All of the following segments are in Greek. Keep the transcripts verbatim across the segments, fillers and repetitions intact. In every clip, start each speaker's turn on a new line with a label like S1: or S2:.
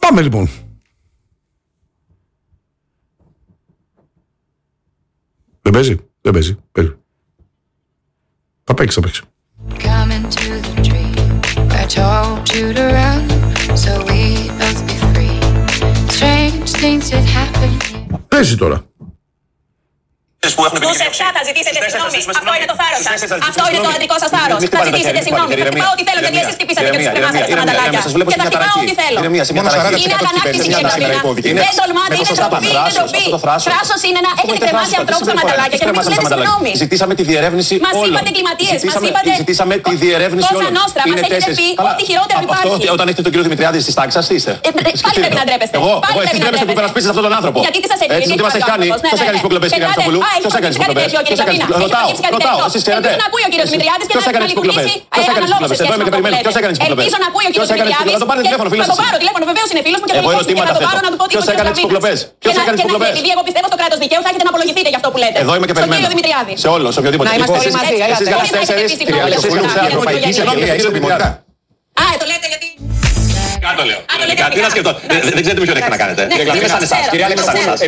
S1: Πάμε λοιπόν. Δεν παίζει, δεν παίζει, παίζει. Θα παίξει, θα παίξει. Παίζει τώρα.
S2: Στους εφτά θα ζητήσετε συγγνώμη. Αυτό είναι το θάρρος σας. Αυτό είναι το αντρικό σας θάρρος. Θα ζητήσετε συγγνώμη. Θα χτυπάω ό,τι θέλω, γιατί εσείς χτυπήσατε και τους κρεμάσατε στα μανταλάκια. Και θα χτυπάω ό,τι θέλω. Είναι αγανάκτηση η Γλαβίνα. Δεν τολμάτε, είναι ντροπή, είναι ντροπή. Θράσος είναι να έχετε κρεμάσει ανθρώπους στα μανταλάκια και να μην τους λέτε συγγνώμη.
S3: Ζητήσαμε τη διερεύνηση όλων.
S2: Μας είπατε εγκληματίες, μας είπατε
S3: ζητήσαμε τη διερεύνηση όλων.
S2: Κόσα Νόστρα, μας έχετε πει ό,τι χειρότερο υπάρχει.
S3: Όταν έχετε τον κύριο Δημητριάδη στη τάξη σας, τι είστε?
S2: Πάλι πρέπει να ντρέπεστε.
S3: Εγώ, εσείς ντρέπεστε που υπερασπίσετε αυτόν τον άνθρωπο.
S2: Γιατί τι σας έγινε?
S3: Έτσι, τι μας έχει κάνει? Ποιος έκανε τις υποκλοπές, κύριε Αριστοτοπούλου? Ποιος έκανε τις υποκλοπές? Ρωτάω, ρωτάω, εσείς ξέρετε.
S2: Ελπίζω να ακούει ο κύριος Δημητριάδης και
S3: ποιος έκανε
S2: να
S3: τις υποκλοπές? Ποιος έκανε τις υποκλοπές? Εδώ είμαι και περιμένω. Ποιος έκανε τις υποκλοπές?
S2: Ελπίζω να ακούει ο κύριος Δημητριάδης.
S3: Θα το πάρει τηλέφωνο, φίλος.
S2: Θα το πάρω τηλέφωνο, βεβαίως είναι φίλος μου και θα το πάρω να του πω τι
S3: ποιος έκανε τις υποκλοπές? Ποιος έκανε τις υποκλοπές?
S2: Επειδή εγώ πιστεύω στο κράτος δικαίου θα έχετε να απολογηθείτε για αυτό που λέτε.
S3: Εδώ είμαι και περιμένω. Σε όλο, σε οποιοδήποτε.
S4: Να είμαστε όλοι μαζί.
S3: Εσείς για τις τέσσερις,
S2: Α, το λέτε γιατί.
S3: Κάτω λέω. Τι να σκεφτώ. Δεν ξέρετε με ποιον έχετε να κάνετε. Είμαι σαν εσάς. Κυρία Αλέξη, σαν εσάς.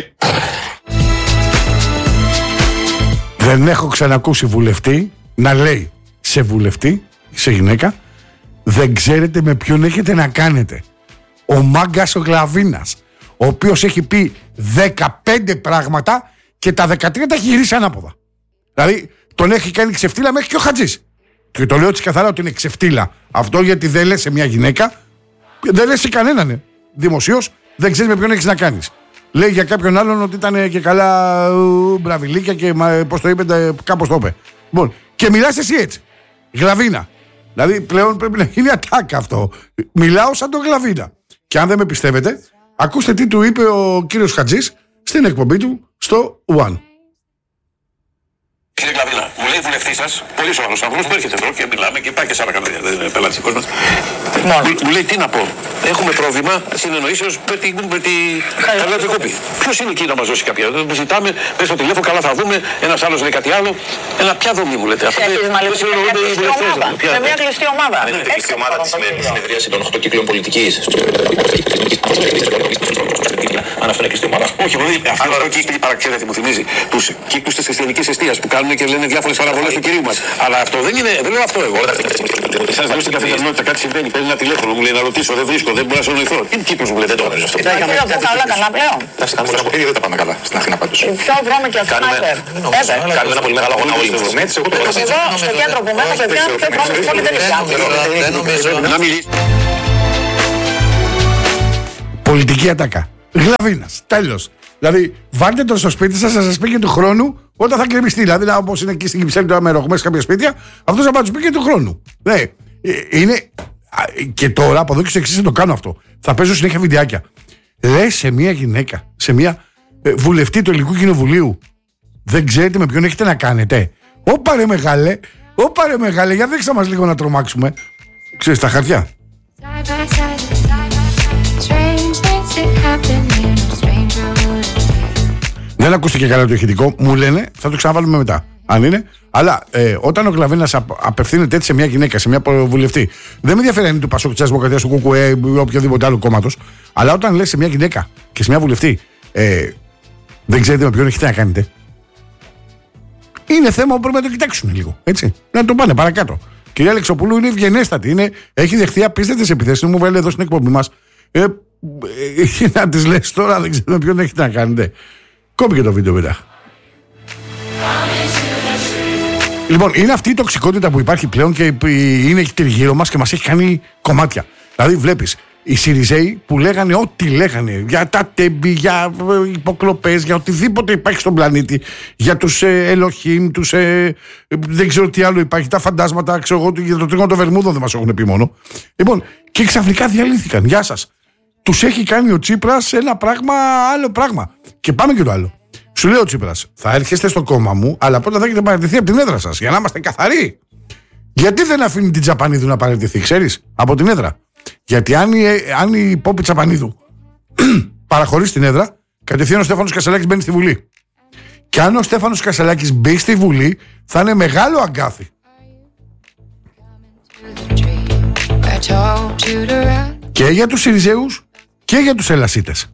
S1: Δεν έχω ξανακούσει βουλευτή να λέει σε βουλευτή, σε γυναίκα, δεν ξέρετε με ποιον έχετε να κάνετε. Ο μάγκας ο Γλαβίνας, ο οποίος έχει πει δεκαπέντε πράγματα και τα δεκατρία τα έχει γυρίσει ανάποδα. Δηλαδή τον έχει κάνει ξεφτύλα μέχρι και ο Χατζής. Και το λέω έτσι καθαρά ότι είναι ξεφτύλα. Αυτό γιατί δεν λες σε μια γυναίκα, δεν λες σε κανέναν. Δημοσίως δεν ξέρεις με ποιον έχεις να κάνεις. Λέει για κάποιον άλλον ότι ήταν και καλά ου, μπραβιλίκια και πώς το είπε, κάπως το είπε. Λοιπόν, και μιλάς εσύ έτσι. Γλαβίνα. Δηλαδή πλέον πρέπει να γίνει ατάκα αυτό. Μιλάω σαν τον Γλαβίνα. Και αν δεν με πιστεύετε, ακούστε τι του είπε ο κύριος Χατζής στην εκπομπή του στο One.
S5: Κύριε Γλαβίνα, μου λέει βουλευτή σας, πολύ σοβαρός άνθρωπος που έρχεται εδώ και μιλάμε και πάει και σαν κανένα, δεν είναι πελάτης κόσμος. Μου λέει τι να πω, έχουμε πρόβλημα συνεννοήσεως με τη, με τη Χαλιατρικόπη. Ποιος είναι εκεί να μας δώσει κάποια, ζητάμε, πες στο τηλέφωνο, καλά θα δούμε, ένας άλλος λέει κάτι άλλο. Ένα ποια δομή μου λέτε, αυτό δεν συνεννοούνται οι βουλευτές.
S4: Με μια κλειστή ομάδα.
S5: Δεν είναι κλειστή ομάδα της συνεδρίασης των οκτώ κύκλων πολιτικής. Αν αυτό είναι κλειστή ομάδα. Όχι, αυτό είναι κύκλοι, παραξέρετε, μου θυμίζει τους κύκλους της χριστιανικής εστίας που κάνουν και λένε διάφορες παραβολές του κυρίου μας. Αλλά αυτό δεν είναι, δεν λέω αυτό εγώ. Εσάς λέω στην καθημερινότητα κάτι συμβαίνει, παίρνει ένα τηλέφωνο, μου λέει να ρωτήσω, δεν βρίσκω, δεν μπορώ να συνοηθώ. Τι κύκλους μου λέτε τώρα αυτό?
S4: Τα όλα καλά πλέον.
S5: Τα σκηνομοσπονδία δεν τα πάμε καλά στην Αθήνα πάντως.
S4: Ποιο δρόμο και αυτό
S5: κάνουμε ένα πολύ μεγάλο αγώνα όλοι μας.
S4: Εδώ στο κέντρο που μένω, παιδιά, ποιο δρόμο πόλη δεν είναι.
S5: Να μιλήσει.
S1: Πολιτική ατάκα. Γλαβίνας. Τέλος. Δηλαδή, βάλτε τον στο σπίτι σας, θα σας πει και του χρόνου όταν θα κρεμιστεί. Δηλαδή, όπως είναι εκεί στην Κυψέλη τώρα με ρογμές κάποια σπίτια, αυτός θα πάει του πει και του χρόνου. Ναι, είναι. Και τώρα από εδώ και στο εξής θα το κάνω αυτό. Θα παίζω συνέχεια βιντεάκια. Λες σε μια γυναίκα, σε μια ε, βουλευτή του Ελληνικού Κοινοβουλίου, δεν ξέρετε με ποιον έχετε να κάνετε. Ωπα ρε μεγάλε, ωπα ρε μεγάλε, για δείξα μας λίγο να τρομάξουμε. Ξέρεις τα χαρτιά. Δεν ακούστηκε καλά το ηχητικό, μου λένε, θα το ξαναβάλουμε μετά. Αν είναι, αλλά ε, όταν ο Γλαβίνας απευθύνεται έτσι σε μια γυναίκα, σε μια βουλευτή, δεν με ενδιαφέρει αν είναι του Πασόκ, της Δημοκρατίας, του ΚΚΕ ή οποιοδήποτε άλλο κόμματος, αλλά όταν λες σε μια γυναίκα και σε μια βουλευτή, ε, δεν ξέρετε με ποιον έχετε να κάνετε. Είναι θέμα που πρέπει να το κοιτάξουν λίγο. Έτσι. Να το πάνε παρακάτω. Κυρία Αλεξοπούλου είναι ευγενέστατη. Είναι, έχει δεχθεί απίστευτες επιθέσεις. Μου βάλε εδώ στην εκπομπή μας. Ε, ε, να τις λες τώρα, δεν ξέρετε με ποιον έχετε να κάνετε. Κόμπη και το βίντεο μετά. Λοιπόν, είναι αυτή η τοξικότητα που υπάρχει πλέον και είναι τριγύρω μας και μας έχει κάνει κομμάτια. Δηλαδή, βλέπεις οι Σιριζέοι που λέγανε ό,τι λέγανε για τα τέμπη, για υποκλοπές, για οτιδήποτε υπάρχει στον πλανήτη, για τους ε, Ελοχήμ, τους ε, δεν ξέρω τι άλλο υπάρχει, τα φαντάσματα, ξέρω εγώ, για το τρίγωνο των Βερμούδων δεν μας έχουν πει μόνο. Λοιπόν, και ξαφνικά διαλύθηκαν. Γεια σας. Τους έχει κάνει ο Τσίπρας ένα πράγμα, άλλο πράγμα. Και πάμε και το άλλο. Σου λέει ο Τσίπρας, θα έρχεστε στο κόμμα μου, αλλά πρώτα θα έχετε παραιτηθεί από την έδρα σας, για να είμαστε καθαροί. Γιατί δεν αφήνει την Τσαπανίδου να παραιτηθεί, ξέρεις, από την έδρα? Γιατί αν η, αν η Πόπη Τσαπανίδου παραχωρεί στην έδρα, κατευθείαν ο Στέφανος Κασσαλάκης μπαίνει στη Βουλή. Και αν ο Στέφανος Κασσαλάκης μπει στη Βουλή, θα είναι μεγάλο αγκάθι. Και για τους Σιριζέους και για τους Ελλασίτες.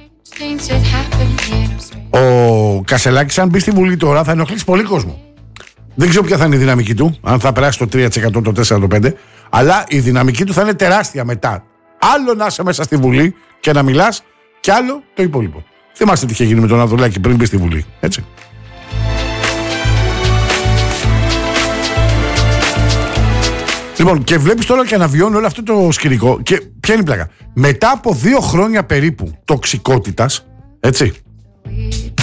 S1: Ο Κασελάκης, αν μπει στη Βουλή τώρα, θα ενοχλήσει πολύ κόσμο. Δεν ξέρω ποια θα είναι η δυναμική του, αν θα περάσει το τρία τοις εκατό, το τέσσερα τοις εκατό, το πέντε τοις εκατό, αλλά η δυναμική του θα είναι τεράστια μετά. Άλλο να είσαι μέσα στη Βουλή και να μιλάς, και άλλο το υπόλοιπο. Θυμάστε τι είχε γίνει με τον Ανδρουλάκη πριν μπει στη Βουλή, έτσι. Λοιπόν, και βλέπεις τώρα και αναβιώνει όλο αυτό το σκηνικό. Και ποια είναι η πλάκα? Μετά από δύο χρόνια περίπου τοξικότητας, έτσι,